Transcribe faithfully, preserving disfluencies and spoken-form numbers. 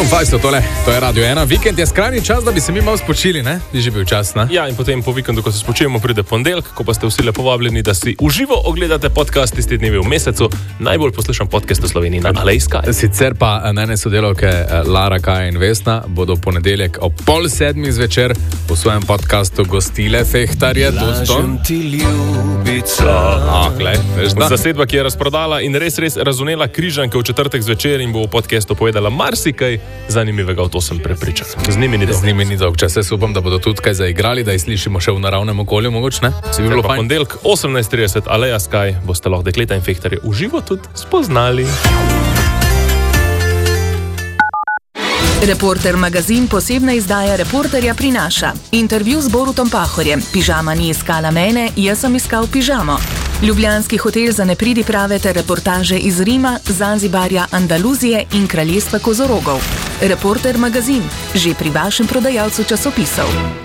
Fajsto tole, to je Radio ena. Vikend je skrajni čas, da bi se mi malo spočili, ne? Je že bil čas, ne? Ja, in potem po vikendu, ko se spočijemo, pride ponedeljek, ko pa ste vsi lepo povabljeni, da si uživo ogledate podcast tisti dnevi v mesecu. Najbolj poslušam podcast v Sloveniji na Alejska. Sicer pa najne sodelavke Lara, Kaja in Vesna bodo ponedeljek ob pol sedmih zvečer v svojem podcastu gostile fehtarje. Lažem ti ljubica. Ah, glej, veš da? Zasedba, ki je razprodala in res, res razunela križanke v četrtek zvečer in bo v podcastu povedala marsikaj zanimivega, v to sem prepričan. Z njimi ni dolg. Z njimi ni dolg čas. Jaz upam, da bodo tudi kaj zaigrali, da jih slišimo še v naravnem okolju, mogoče, ne? Si bi bilo fajn. Ponedeljek osemnajst trideset, Aleja Sky, boste lahko dekleta in fehtarje uživo tudi spoznali. Reporter magazin posebna izdaja Reporterja prinaša. Intervju z Borutom Pahorjem. Pižama ni iskala mene, jaz sem iskal pižamo. Ljubljanski hotel za nepridiprave ter reportaže iz Rima, Zanzibarja, Andaluzije in kraljestva kozorogov. Reporter magazin, že pri vašem prodajalcu časopisov.